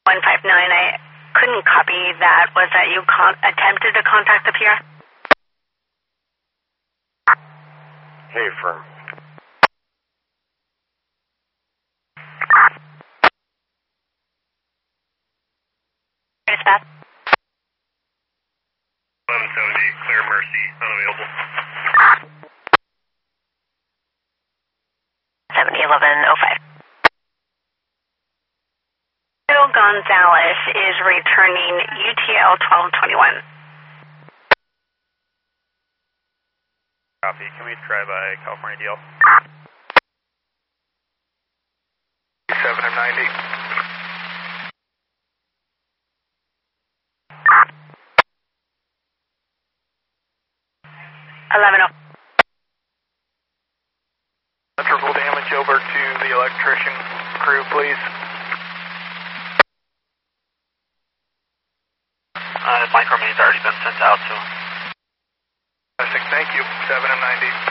159, I couldn't copy that. Was that you attempted to contact the PR? Hey, firm. Dispatch. 1170, Clear Mercy, unavailable. 701105. Bill Gonzalez is returning UTL 1221. Copy. Can we try by California DL? 7 of 90. Electrical damage over to the electrician crew, please. Micromain's already been sent out, so. Thank you. 7 of 90.